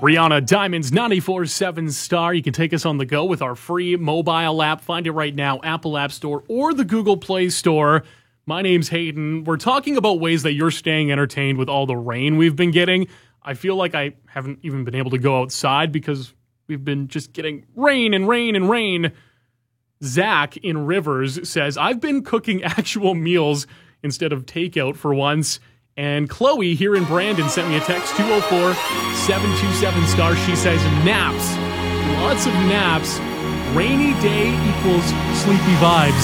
Rihanna, Diamonds 94.7 Star. You can take us on the go with our free mobile app. Find it right now, Apple App Store or the Google Play Store. My name's Hayden. We're talking about ways that you're staying entertained with all the rain we've been getting. I feel like I haven't even been able to go outside because we've been just getting rain and rain and rain. Zach in Rivers says, I've been cooking actual meals instead of takeout for once. And Chloe here in Brandon sent me a text, 204-727 Star. She says, naps. Lots of naps. Rainy day equals sleepy vibes.